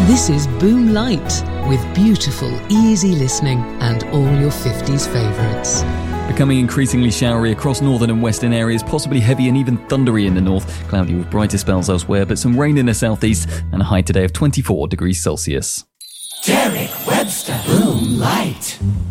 This is Boom Light, with beautiful, easy listening and all your 50s favourites. Becoming increasingly showery across northern and western areas, possibly heavy and even thundery in the north, cloudy with brighter spells elsewhere, but some rain in the southeast, and a high today of 24 degrees Celsius. Derek Webster, Boom Light.